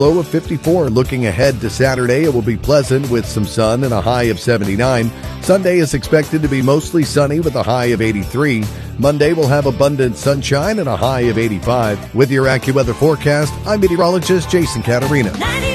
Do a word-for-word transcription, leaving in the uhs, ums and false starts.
Low of fifty-four. Looking ahead to Saturday, it will be pleasant with some sun and a high of seventy-nine. Sunday is expected to be mostly sunny with a high of eighty-three. Monday will have abundant sunshine and a high of eighty-five. With your AccuWeather forecast, I'm meteorologist Jason Catarina.